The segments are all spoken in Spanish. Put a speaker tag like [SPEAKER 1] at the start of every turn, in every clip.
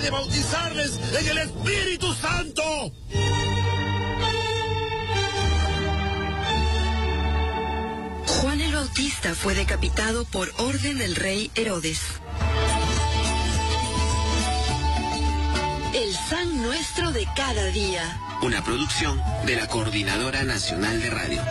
[SPEAKER 1] de bautizarles en el Espíritu Santo.
[SPEAKER 2] Juan el Bautista fue decapitado por orden del rey Herodes. El San Nuestro de cada día.
[SPEAKER 3] Una producción de la Coordinadora Nacional de Radio.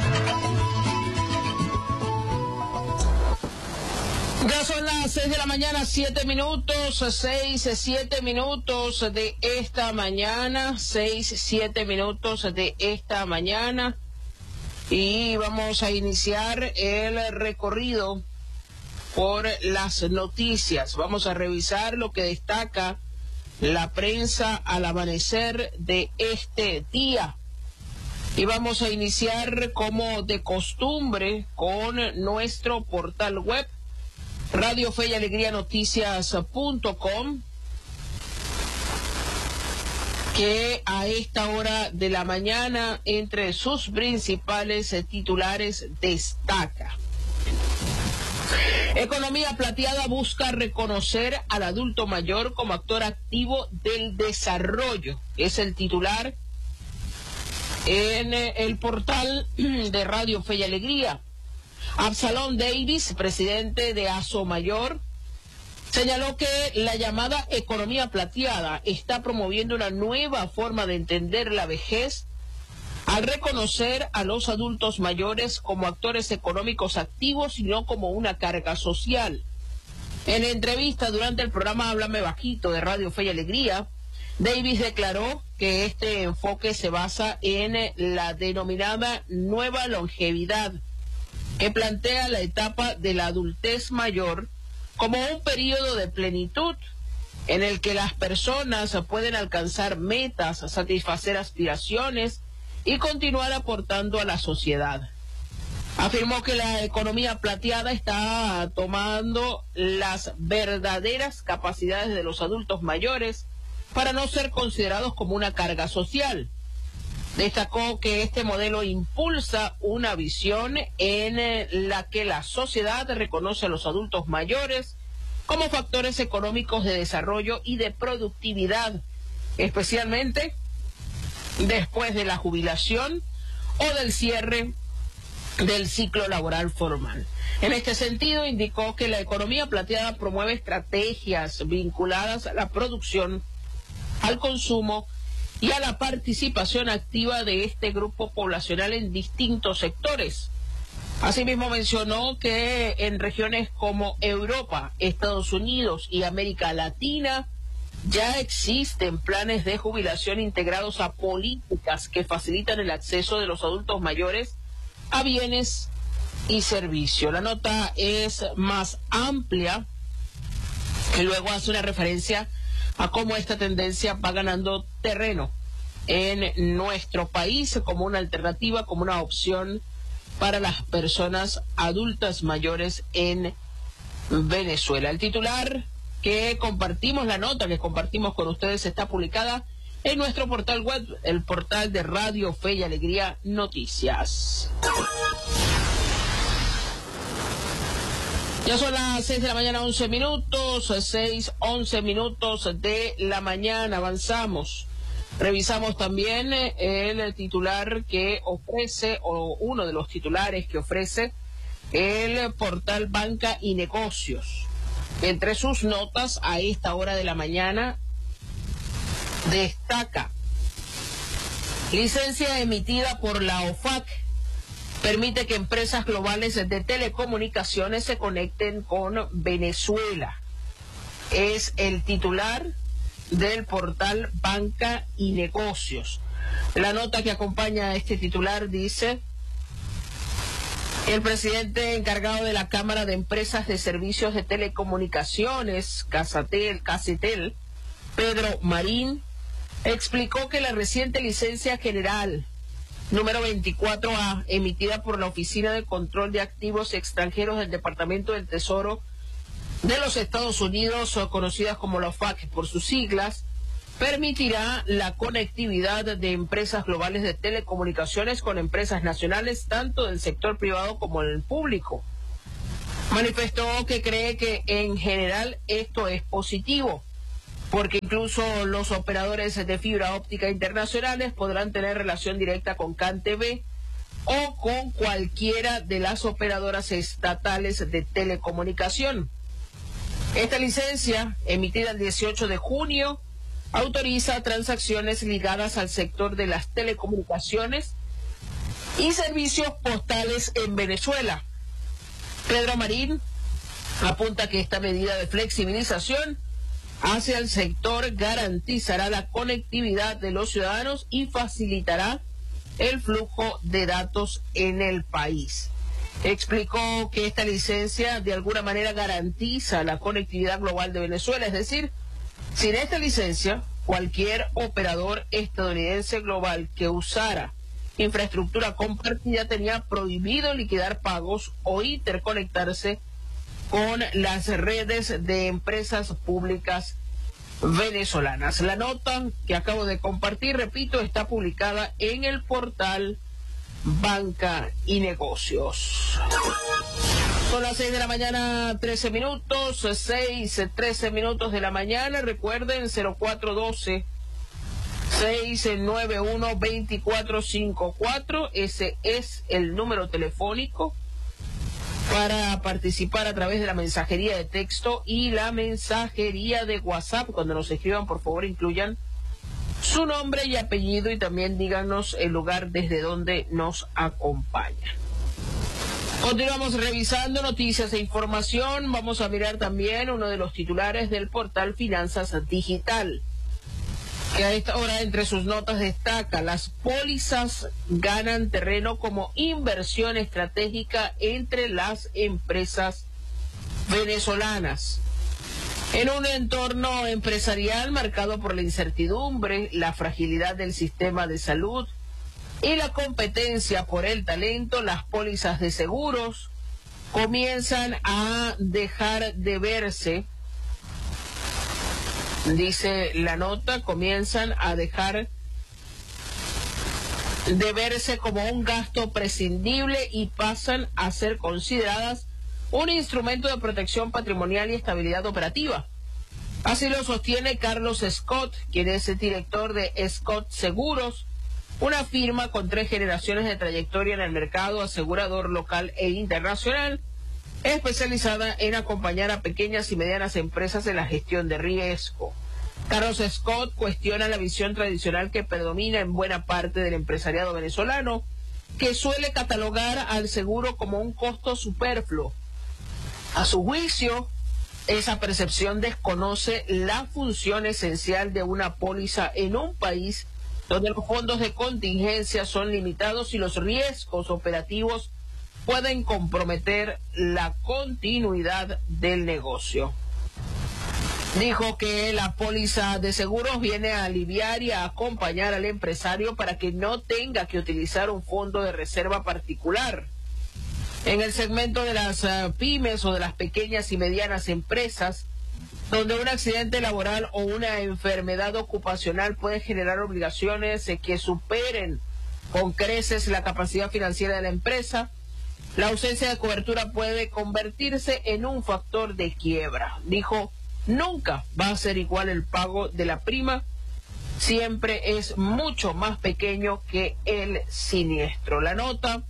[SPEAKER 4] Ya son las 6 de la mañana, 7 minutos, 7 minutos de esta mañana, 7 minutos de esta mañana. Y vamos a iniciar el recorrido por las noticias. Vamos a revisar lo que destaca la prensa al amanecer de este día. Y vamos a iniciar como de costumbre con nuestro portal web, Radio Fe y Alegría Noticias.com, que a esta hora de la mañana, entre sus principales titulares, destaca: Economía Plateada busca reconocer al adulto mayor como actor activo del desarrollo. Es el titular en el portal de Radio Fe y Alegría. Absalom Davis, presidente de Asomayor, señaló que la llamada economía plateada está promoviendo una nueva forma de entender la vejez al reconocer a los adultos mayores como actores económicos activos y no como una carga social. En entrevista durante el programa Háblame Bajito de Radio Fe y Alegría, Davis declaró que este enfoque se basa en la denominada nueva longevidad, que plantea la etapa de la adultez mayor como un periodo de plenitud en el que las personas pueden alcanzar metas, satisfacer aspiraciones y continuar aportando a la sociedad. Afirmó que la economía plateada está tomando las verdaderas capacidades de los adultos mayores para no ser considerados como una carga social. Destacó que este modelo impulsa una visión en la que la sociedad reconoce a los adultos mayores como factores económicos de desarrollo y de productividad, especialmente después de la jubilación o del cierre del ciclo laboral formal. En este sentido, indicó que la economía plateada promueve estrategias vinculadas a la producción, al consumo y a la participación activa de este grupo poblacional en distintos sectores. Asimismo, mencionó que en regiones como Europa, Estados Unidos y América Latina ya existen planes de jubilación integrados a políticas que facilitan el acceso de los adultos mayores a bienes y servicios. La nota es más amplia, que luego hace una referencia a cómo esta tendencia va ganando terreno en nuestro país como una alternativa, como una opción para las personas adultas mayores en Venezuela. El titular que compartimos, la nota que compartimos con ustedes, está publicada en nuestro portal web, el portal de Radio Fe y Alegría Noticias. Ya son las 6 de la mañana, 11 minutos, 11 minutos de la mañana. Avanzamos. Revisamos también el titular que ofrece, o uno de los titulares que ofrece el portal Banca y Negocios. Entre sus notas a esta hora de la mañana destaca: licencia emitida por la OFAC permite que empresas globales de telecomunicaciones se conecten con Venezuela. Es el titular del portal Banca y Negocios. La nota que acompaña a este titular dice: el presidente encargado de la Cámara de Empresas de Servicios de Telecomunicaciones, Casetel, Pedro Marín, explicó que la reciente licencia general número 24A, emitida por la Oficina de Control de Activos Extranjeros del Departamento del Tesoro de los Estados Unidos, o conocidas como la OFAC por sus siglas, permitirá la conectividad de empresas globales de telecomunicaciones con empresas nacionales, tanto del sector privado como del público. Manifestó que cree que en general esto es positivo, porque incluso los operadores de fibra óptica internacionales podrán tener relación directa con CanTV o con cualquiera de las operadoras estatales de telecomunicación. Esta licencia, emitida el 18 de junio, autoriza transacciones ligadas al sector de las telecomunicaciones y servicios postales en Venezuela. Pedro Marín apunta que esta medida de flexibilización hacia el sector garantizará la conectividad de los ciudadanos y facilitará el flujo de datos en el país. Explicó que esta licencia de alguna manera garantiza la conectividad global de Venezuela, es decir, sin esta licencia, cualquier operador estadounidense global que usara infraestructura compartida tenía prohibido liquidar pagos o interconectarse con las redes de empresas públicas venezolanas. La nota que acabo de compartir, repito, está publicada en el portal Banca y Negocios. Son las 6 de la mañana, 13 minutos, 13 minutos de la mañana. Recuerden, 0412-691-2454. Ese es el número telefónico para participar a través de la mensajería de texto y la mensajería de WhatsApp. Cuando nos escriban, por favor, incluyan su nombre y apellido y también díganos el lugar desde donde nos acompaña. Continuamos revisando noticias e información. Vamos a mirar también uno de los titulares del portal Finanzas Digital, que a esta hora entre sus notas destaca: las pólizas ganan terreno como inversión estratégica entre las empresas venezolanas. En un entorno empresarial marcado por la incertidumbre, la fragilidad del sistema de salud y la competencia por el talento, las pólizas de seguros comienzan a dejar de verse. Dice la nota, comienzan a dejar de verse como un gasto prescindible y pasan a ser consideradas un instrumento de protección patrimonial y estabilidad operativa. Así lo sostiene Carlos Scott, quien es el director de Scott Seguros, una firma con 3 generaciones de trayectoria en el mercado asegurador local e internacional, especializada en acompañar a pequeñas y medianas empresas en la gestión de riesgo. Carlos Scott cuestiona la visión tradicional que predomina en buena parte del empresariado venezolano, que suele catalogar al seguro como un costo superfluo. A su juicio, esa percepción desconoce la función esencial de una póliza en un país donde los fondos de contingencia son limitados y los riesgos operativos pueden comprometer la continuidad del negocio. Dijo que la póliza de seguros viene a aliviar y a acompañar al empresario para que no tenga que utilizar un fondo de reserva particular. En el segmento de las pymes o de las pequeñas y medianas empresas, donde un accidente laboral o una enfermedad ocupacional puede generar obligaciones que superen con creces la capacidad financiera de la empresa, la ausencia de cobertura puede convertirse en un factor de quiebra. Dijo, nunca va a ser igual el pago de la prima, siempre es mucho más pequeño que el siniestro. La nota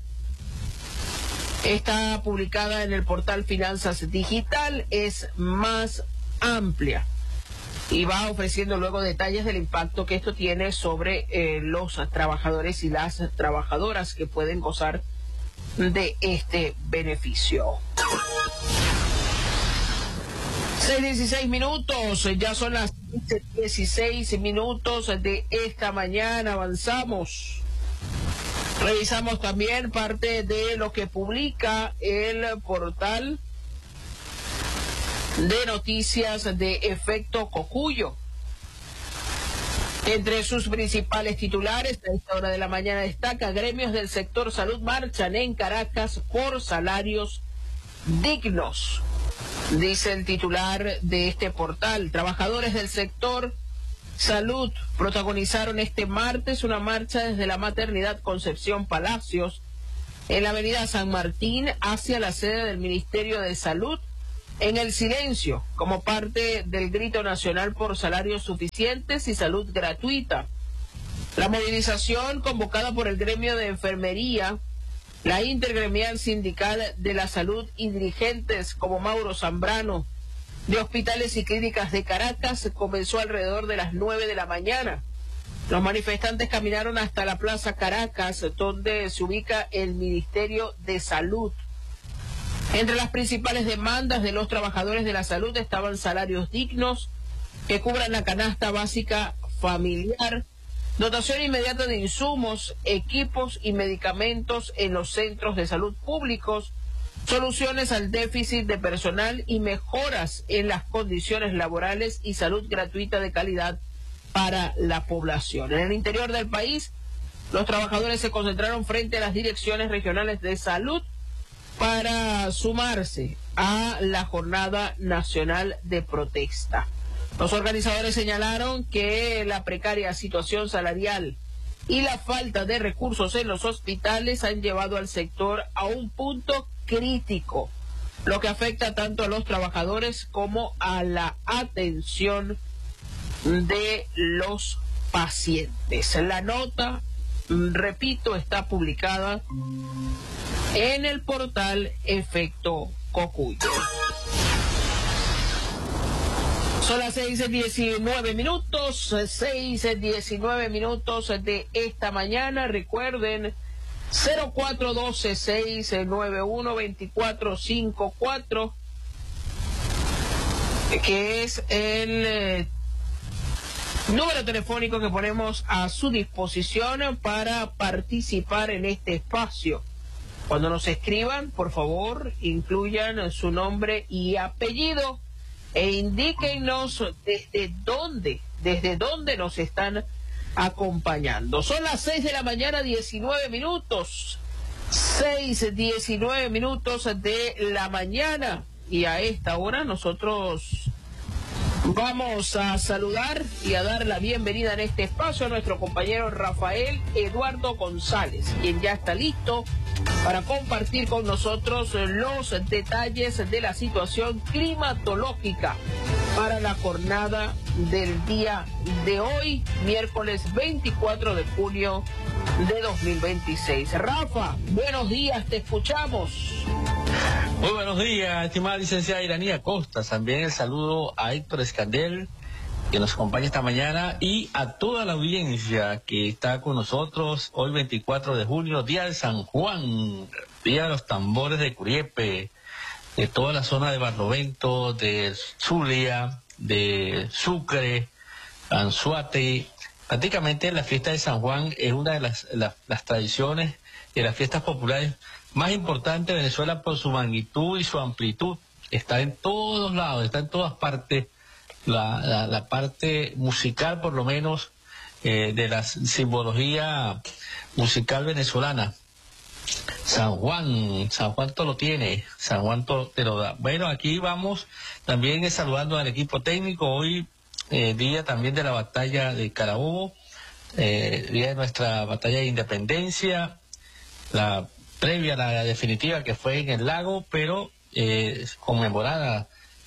[SPEAKER 4] está publicada en el portal Finanzas Digital, es más amplia y va ofreciendo luego detalles del impacto que esto tiene sobre los trabajadores y las trabajadoras que pueden gozar de este beneficio. 6:16 minutos, ya son las 16 minutos de esta mañana, avanzamos. Revisamos también parte de lo que publica el portal de noticias de Efecto Cocuyo. Entre sus principales titulares, a esta hora de la mañana destaca: gremios del sector salud marchan en Caracas por salarios dignos. Dice el titular de este portal, trabajadores del sector salud protagonizaron este martes una marcha desde la maternidad Concepción Palacios en la avenida San Martín hacia la sede del Ministerio de Salud en el silencio como parte del grito nacional por salarios suficientes y salud gratuita. La movilización convocada por el gremio de enfermería, la intergremial sindical de la salud y dirigentes como Mauro Zambrano de hospitales y clínicas de Caracas comenzó alrededor de las 9 de la mañana. Los manifestantes caminaron hasta la Plaza Caracas, donde se ubica el Ministerio de Salud. Entre las principales demandas de los trabajadores de la salud estaban salarios dignos que cubran la canasta básica familiar, dotación inmediata de insumos, equipos y medicamentos en los centros de salud públicos, soluciones al déficit de personal y mejoras en las condiciones laborales y salud gratuita de calidad para la población. En el interior del país, los trabajadores se concentraron frente a las direcciones regionales de salud para sumarse a la jornada nacional de protesta. Los organizadores señalaron que la precaria situación salarial y la falta de recursos en los hospitales han llevado al sector a un punto crítico, lo que afecta tanto a los trabajadores como a la atención de los pacientes. La nota, repito, está publicada en el portal Efecto Cocuyo. Son las 6:19 minutos, 6:19 minutos de esta mañana. Recuerden, 0412-691-2454, que es el número telefónico que ponemos a su disposición para participar en este espacio. Cuando nos escriban, por favor, incluyan su nombre y apellido e indíquenos desde dónde nos están acompañando. Son las 6 de la mañana, 19 minutos. 6:19 minutos de la mañana. Y a esta hora nosotros vamos a saludar y a dar la bienvenida en este espacio a nuestro compañero Rafael Eduardo González, quien ya está listo para compartir con nosotros los detalles de la situación climatológica para la jornada del día de hoy, miércoles 24 de junio de 2026. Rafa, buenos días, te escuchamos.
[SPEAKER 5] Muy buenos días, estimada licenciada Iranía Costa. También el saludo a Héctor Escandel, que nos acompaña esta mañana, y a toda la audiencia que está con nosotros hoy 24 de junio, día de San Juan, día de los tambores de Curiepe, de toda la zona de Barlovento, de Zulia, de Sucre, Anzoátegui. Prácticamente la fiesta de San Juan es una de las tradiciones de las fiestas populares más importantes de Venezuela por su magnitud y su amplitud. Está en todos lados, está en todas partes. La parte musical, por lo menos, de la simbología musical venezolana. San Juan todo lo tiene, San Juan todo te lo da. Bueno, aquí vamos también saludando al equipo técnico. Hoy, día también de la batalla de Carabobo, día de nuestra batalla de independencia, la previa a la definitiva que fue en el lago, pero conmemorada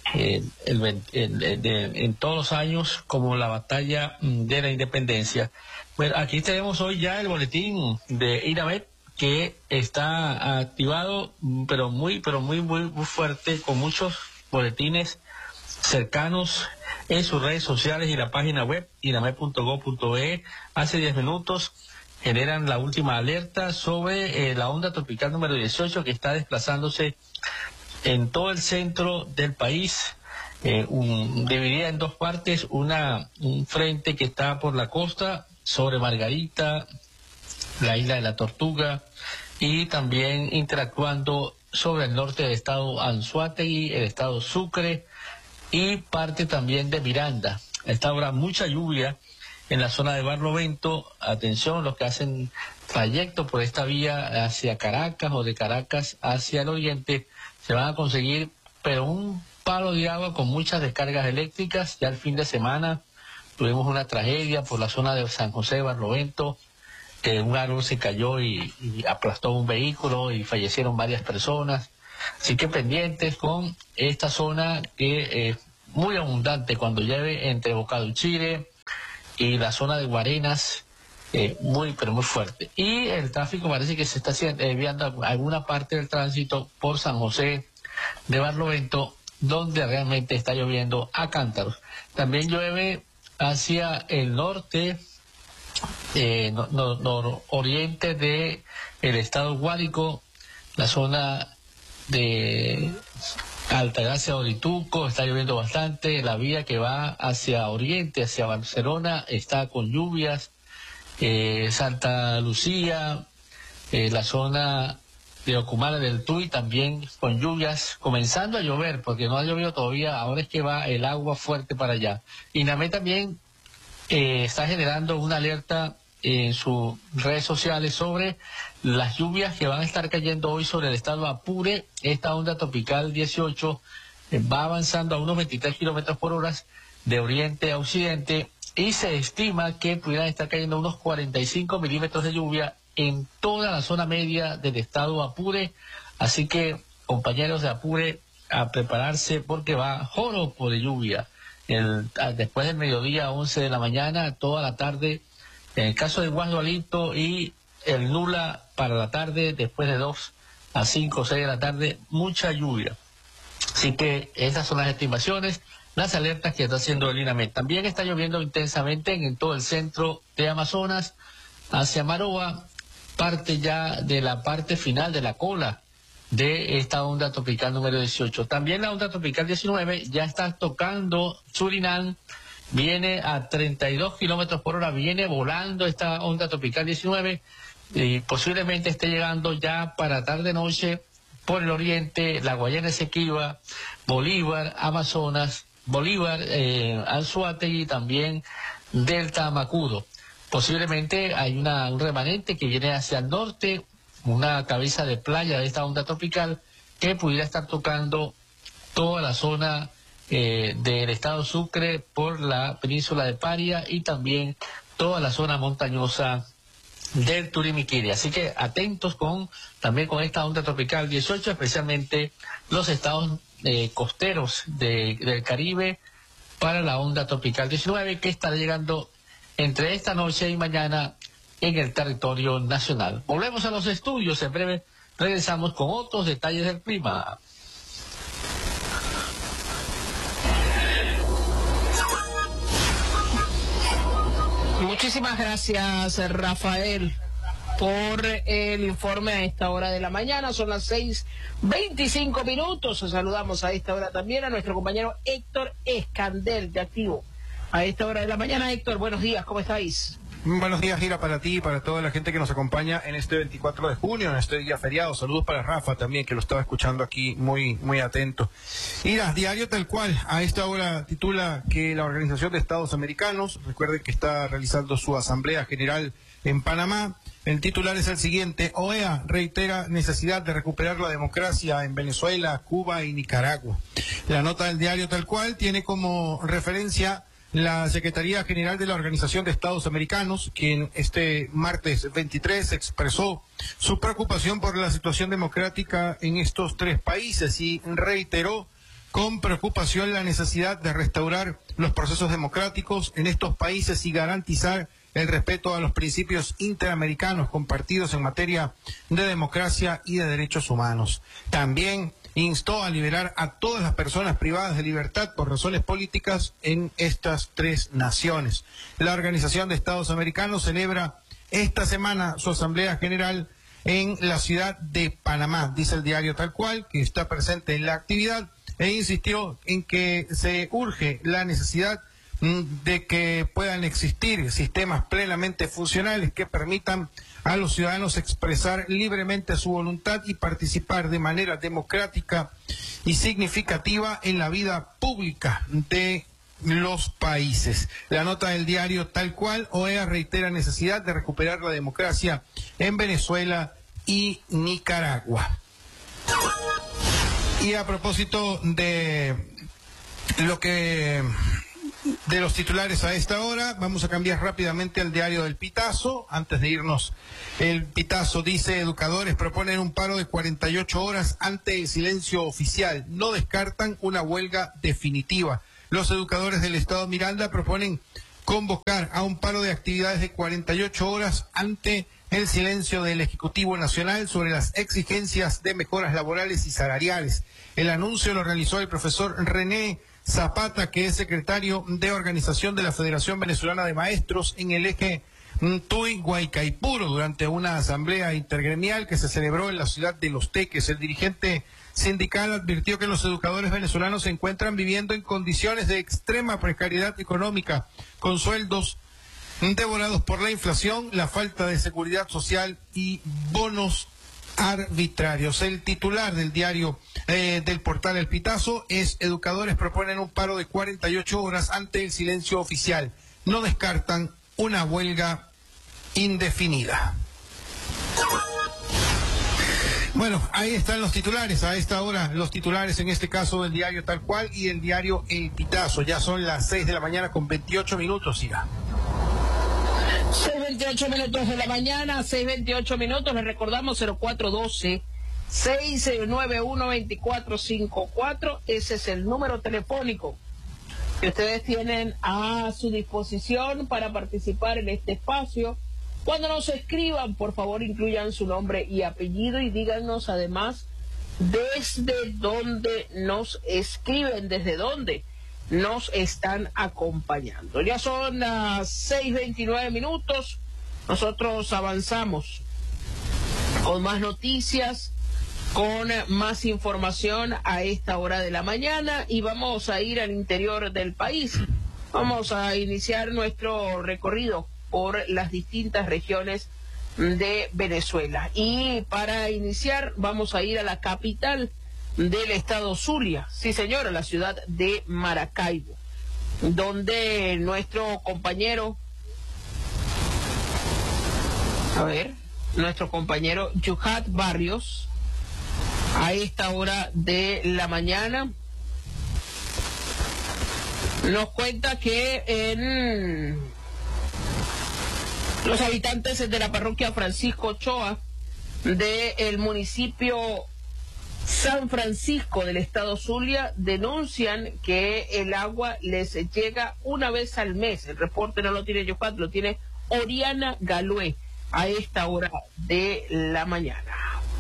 [SPEAKER 5] en todos los años como la batalla de la independencia. Bueno, aquí tenemos hoy ya el boletín de INAMEP, que está activado, pero muy fuerte, con muchos boletines cercanos en sus redes sociales y la página web inamep.gov.be. Hace 10 minutos generan la última alerta sobre la onda tropical número 18, que está desplazándose en todo el centro del país, dividida en dos partes, un frente que está por la costa sobre Margarita, la isla de la Tortuga, y también interactuando sobre el norte del estado Anzoátegui, el estado Sucre y parte también de Miranda. A esta hora mucha lluvia en la zona de Barlovento. Atención, los que hacen trayecto por esta vía hacia Caracas o de Caracas hacia el oriente, se van a conseguir pero un palo de agua con muchas descargas eléctricas. Ya el fin de semana tuvimos una tragedia por la zona de San José de Barlovento, que un árbol se cayó y aplastó un vehículo y fallecieron varias personas. Así que pendientes con esta zona que es muy abundante cuando llueve entre Bocaduchire y la zona de Guarenas, muy pero muy fuerte. Y el tráfico parece que se está desviando alguna parte del tránsito por San José de Barlovento, donde realmente está lloviendo a cántaros. También llueve hacia el norte, nororiente de el estado Guárico, la zona de Altagracia, Orituco, está lloviendo bastante. La vía que va hacia oriente, hacia Barcelona, está con lluvias. Santa Lucía, la zona de Ocumare del Tuy también con lluvias, comenzando a llover, porque no ha llovido todavía, ahora es que va el agua fuerte para allá. INAMED también está generando una alerta en sus redes sociales sobre las lluvias que van a estar cayendo hoy sobre el estado Apure. Esta onda tropical 18 va avanzando a unos 23 kilómetros por hora de oriente a occidente, y se estima que pudieran estar cayendo unos 45 milímetros de lluvia en toda la zona media del estado Apure. Así que, compañeros de Apure, a prepararse porque va joropo de lluvia. Después del mediodía, 11 de la mañana, toda la tarde, en el caso de Guasdualito, y el Nula para la tarde, después de 2 a 5 o 6 de la tarde, mucha lluvia. Así que esas son las estimaciones, las alertas que está haciendo el INAMED. También está lloviendo intensamente en todo el centro de Amazonas, hacia Maroa, parte ya de la parte final de la cola de esta onda tropical número 18. También la onda tropical 19 ya está tocando Surinam, viene a 32 kilómetros por hora, viene volando esta onda tropical 19 y posiblemente esté llegando ya para tarde-noche por el oriente, la Guayana Esequiba, Bolívar, Amazonas, Bolívar, Anzoátegui y también Delta Amacudo. Posiblemente hay un remanente que viene hacia el norte, una cabeza de playa de esta onda tropical que pudiera estar tocando toda la zona del estado Sucre por la península de Paria y también toda la zona montañosa del Turimiquiri. Así que atentos también con esta onda tropical 18, especialmente los estados costeros del Caribe para la onda tropical 19 que estará llegando entre esta noche y mañana en el territorio nacional. Volvemos a los estudios, en breve regresamos con otros detalles del clima.
[SPEAKER 4] Muchísimas gracias, Rafael, por el informe a esta hora de la mañana. Son las 6:25. Saludamos a esta hora también a nuestro compañero Héctor Escandel de Activo. A esta hora de la mañana, Héctor, buenos días, ¿cómo estáis?
[SPEAKER 6] Buenos días, Gira, para ti y para toda la gente que nos acompaña en este 24 de junio, en este día feriado. Saludos para Rafa también, que lo estaba escuchando aquí muy atento. Gira, diario tal cual, a esta hora titula que la Organización de Estados Americanos, recuerden que está realizando su Asamblea General en Panamá. El titular es el siguiente: OEA reitera necesidad de recuperar la democracia en Venezuela, Cuba y Nicaragua. La nota del diario tal cual tiene como referencia la Secretaría General de la Organización de Estados Americanos, quien este martes 23 expresó su preocupación por la situación democrática en estos tres países y reiteró con preocupación la necesidad de restaurar los procesos democráticos en estos países y garantizar el respeto a los principios interamericanos compartidos en materia de democracia y de derechos humanos. También instó a liberar a todas las personas privadas de libertad por razones políticas en estas tres naciones. La Organización de Estados Americanos celebra esta semana su Asamblea General en la ciudad de Panamá, dice el diario tal cual, que está presente en la actividad, e insistió en que se urge la necesidad de que puedan existir sistemas plenamente funcionales que permitan a los ciudadanos expresar libremente su voluntad y participar de manera democrática y significativa en la vida pública de los países. La nota del diario tal cual, OEA reitera necesidad de recuperar la democracia en Venezuela y Nicaragua. Y a propósito de lo que de los titulares a esta hora. Vamos a cambiar rápidamente al diario del Pitazo. Antes de irnos, el Pitazo dice: educadores proponen un paro de 48 horas ante el silencio oficial. No descartan una huelga definitiva. Los educadores del Estado Miranda proponen convocar a un paro de actividades de 48 horas ante el silencio del Ejecutivo Nacional sobre las exigencias de mejoras laborales y salariales. El anuncio lo realizó el profesor René Zapata, que es secretario de organización de la Federación Venezolana de Maestros en el eje Tuy-Guaycaipuro, durante una asamblea intergremial que se celebró en la ciudad de Los Teques. El dirigente sindical advirtió que los educadores venezolanos se encuentran viviendo en condiciones de extrema precariedad económica, con sueldos devorados por la inflación, la falta de seguridad social y bonos arbitrarios. El titular del diario del portal El Pitazo es: educadores proponen un paro de 48 horas ante el silencio oficial. No descartan una huelga indefinida. Bueno, ahí están los titulares a esta hora, los titulares en este caso del diario Tal Cual y el diario El Pitazo. Ya son las 6 de la mañana con 28 minutos, Ira.
[SPEAKER 4] 6:28 minutos de la mañana, 6:28 minutos. Les recordamos 0412-691-2454. Ese es el número telefónico que ustedes tienen a su disposición para participar en este espacio. Cuando nos escriban, por favor, incluyan su nombre y apellido y díganos además desde dónde nos escriben, desde dónde nos están acompañando. Ya son las 6:29 minutos. Nosotros avanzamos con más noticias, con más información a esta hora de la mañana, y vamos a ir al interior del país. Vamos a iniciar nuestro recorrido por las distintas regiones de Venezuela. Y para iniciar vamos a ir a la capital del estado Zulia, sí señora, la ciudad de Maracaibo, donde nuestro compañero Yuhat Barrios, a esta hora de la mañana, nos cuenta que en los habitantes de la parroquia Francisco Ochoa del municipio San Francisco del estado Zulia denuncian que el agua les llega una vez al mes. El reporte no lo tiene Yohat, lo tiene Oriana Galué a esta hora de la mañana.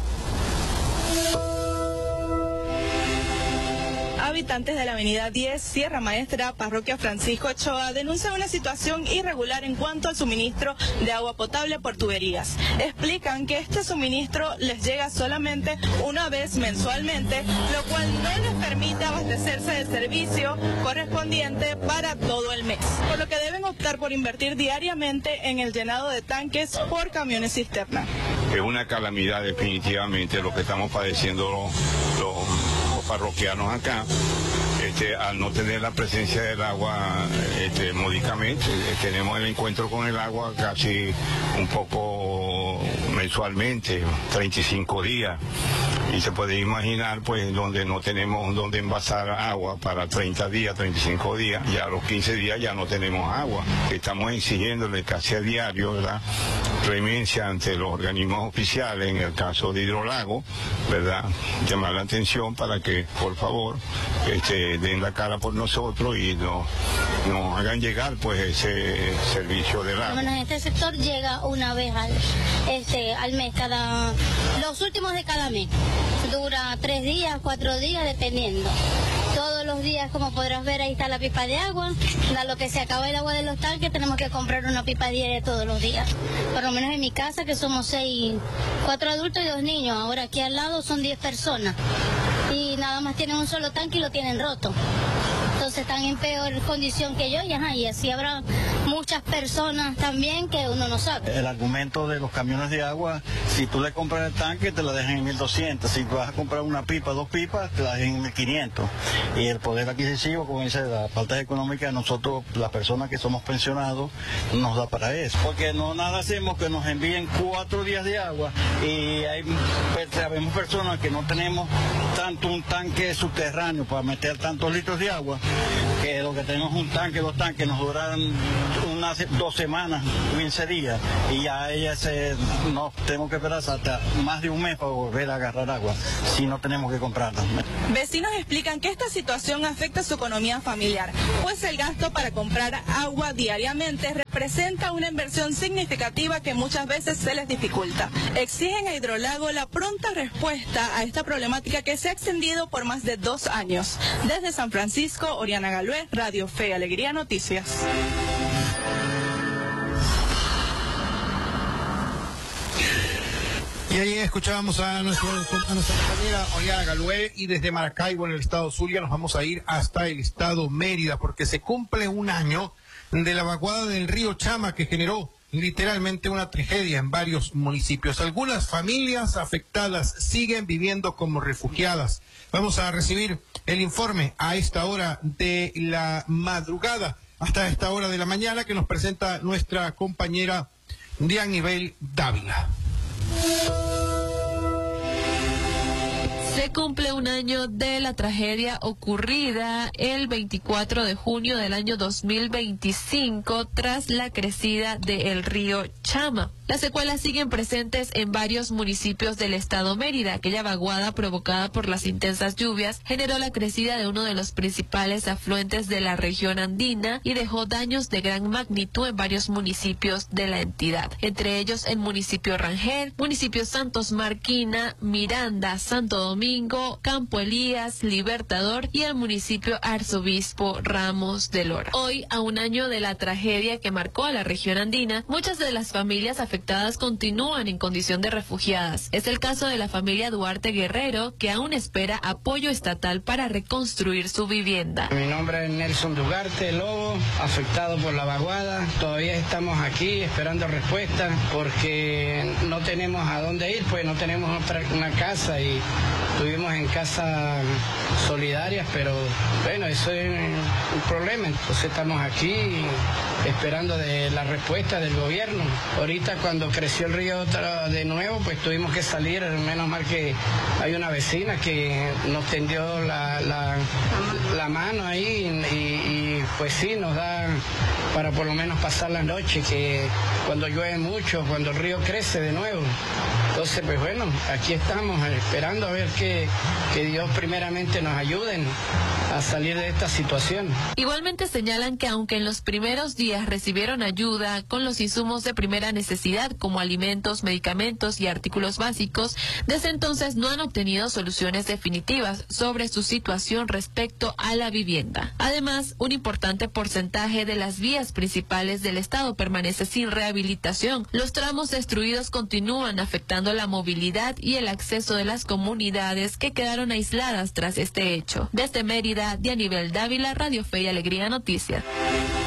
[SPEAKER 7] Habitantes de la avenida 10, Sierra Maestra, parroquia Francisco Ochoa, denuncian una situación irregular en cuanto al suministro de agua potable por tuberías. Explican que este suministro les llega solamente una vez mensualmente, lo cual no les permite abastecerse del servicio correspondiente para todo el mes, por lo que deben optar por invertir diariamente en el llenado de tanques por camiones cisterna.
[SPEAKER 8] Es una calamidad definitivamente lo que estamos padeciendo los parroquianos acá, al no tener la presencia del agua módicamente. Tenemos el encuentro con el agua casi un poco mensualmente, 35 días, y se puede imaginar pues donde no tenemos donde envasar agua para 30 días, 35 días, ya a los 15 días ya no tenemos agua. Estamos exigiéndole casi a diario, ¿verdad?, clemencia ante los organismos oficiales, en el caso de Hidrolago, ¿verdad?, llamar la atención para que por favor den la cara por nosotros y nos hagan llegar pues ese servicio del agua.
[SPEAKER 9] Bueno, este sector llega una vez al mes, los últimos de cada mes. Dura 3 días, 4 días, dependiendo. Todos los días, como podrás ver, ahí está la pipa de agua. A lo que se acaba el agua de los tanques, tenemos que comprar una pipa diaria todos los días. Por lo menos en mi casa, que somos 4 adultos y 2 niños. Ahora aquí al lado son 10 personas. Y nada más tienen un solo tanque y lo tienen roto. Entonces están en peor condición que yo, y así habrá muchas personas también que uno no sabe.
[SPEAKER 10] El argumento de los camiones de agua, si tú le compras el tanque te la dejan en 1.200, si vas a comprar una pipa, 2 pipas, te la dejan en 1.500. Y el poder adquisitivo, como dice, la falta económica, nosotros, las personas que somos pensionados, nos da para eso. Porque no nada hacemos que nos envíen 4 días de agua y sabemos personas que no tenemos tanto un tanque subterráneo para meter tantos litros de agua, que lo que tenemos un tanque, 2 tanques, nos duran unas 2 semanas, 15 días, y ya nos tenemos que esperar hasta más de un mes para volver a agarrar agua, si no tenemos que comprarla.
[SPEAKER 7] Vecinos explican que esta situación afecta su economía familiar, pues el gasto para comprar agua diariamente representa una inversión significativa que muchas veces se les dificulta. Exigen a Hidrolago la pronta respuesta a esta problemática que se ha extendido por más de 2 años. Desde San Francisco, Oriana Galué, Radio Fe y Alegría Noticias.
[SPEAKER 6] Y ahí escuchábamos a nuestra compañera Oriana Galué, y desde Maracaibo, en el estado Zulia, nos vamos a ir hasta el estado Mérida, porque se cumple un año de la vaguada del río Chama, que generó literalmente una tragedia en varios municipios. Algunas familias afectadas siguen viviendo como refugiadas. Vamos a recibir el informe a esta hora de la madrugada, hasta esta hora de la mañana, que nos presenta nuestra compañera Dianibel Dávila.
[SPEAKER 11] Se cumple un año de la tragedia ocurrida el 24 de junio del año 2025 tras la crecida del río Chama. Las secuelas siguen presentes en varios municipios del estado Mérida. Aquella vaguada provocada por las intensas lluvias generó la crecida de uno de los principales afluentes de la región andina y dejó daños de gran magnitud en varios municipios de la entidad, entre ellos el municipio Rangel, municipio Santos Marquina, Miranda, Santo Domingo, Campo Elías, Libertador y el municipio Arzobispo Ramos de Lora. Hoy, a un año de la tragedia que marcó a la región andina, muchas de las familias afectadas continúan en condición de refugiadas. Es el caso de la familia Duarte Guerrero, que aún espera apoyo estatal para reconstruir su vivienda.
[SPEAKER 12] Mi nombre es Nelson Duarte Lobo, afectado por la vaguada. Todavía estamos aquí esperando respuesta porque no tenemos a dónde ir, pues no tenemos una casa y estuvimos en casas solidarias, pero bueno, eso es un problema. Entonces estamos aquí esperando de la respuesta del gobierno. Ahorita cuando creció el río de nuevo, pues tuvimos que salir, menos mal que hay una vecina que nos tendió la mano ahí y pues sí, nos da para por lo menos pasar la noche, que cuando llueve mucho, cuando el río crece de nuevo. Entonces, pues bueno, aquí estamos esperando a ver que Dios primeramente nos ayuden a salir de esta situación.
[SPEAKER 11] Igualmente señalan que aunque en los primeros días recibieron ayuda con los insumos de primera necesidad como alimentos, medicamentos y artículos básicos, desde entonces no han obtenido soluciones definitivas sobre su situación respecto a la vivienda. Además, un importante porcentaje de las vías principales del estado permanece sin rehabilitación. Los tramos destruidos continúan afectando la movilidad y el acceso de las comunidades que quedaron aisladas tras este hecho. Desde Mérida, Dianibel Dávila, Radio Fe y Alegría Noticias.